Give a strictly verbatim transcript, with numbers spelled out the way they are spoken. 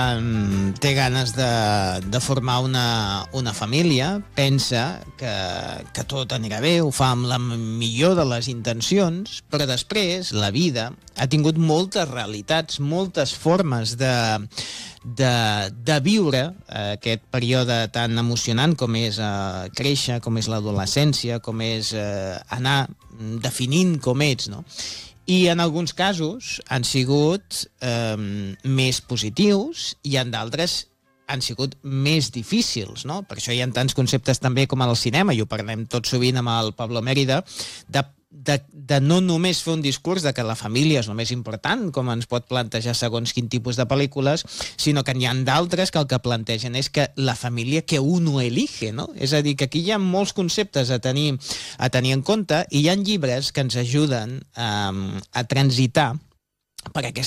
Um, té ganes de, de formar una, una família, pensa que, que tot anirà bé, ho fa amb la millor de les intencions, però després la vida ha tingut moltes realitats, moltes formes de, de, de viure aquest període tan emocionant com és uh, créixer, com és l'adolescència, com és uh, anar definint com ets, no? I en alguns casos han sigut eh, més positius i en d'altres han sigut més difícils, no? Per això hi ha tants conceptes també com al cinema, i ho parlem tot sovint amb el Pablo Mérida, de, de, de no només fer un discurs de que la família és el més important, com ens pot plantejar segons quin tipus de pel·lícules, sinó que n'hi ha d'altres que el que plantegen és que la família que uno elige, no? És a dir, que aquí hi ha molts conceptes a tenir, a tenir en compte, i hi ha llibres que ens ajuden a, a transitar per aquest